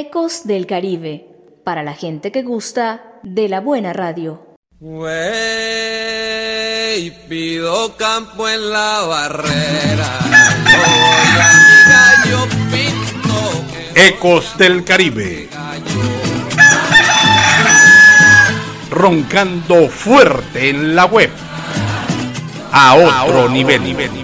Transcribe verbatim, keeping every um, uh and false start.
Ecos del Caribe, para la gente que gusta de la buena radio. Wey, pido campo en la barrera. Yo voy a mi gallo pinto. Ecos del Caribe. Roncando fuerte en la web. A otro, a otro nivel. nivel.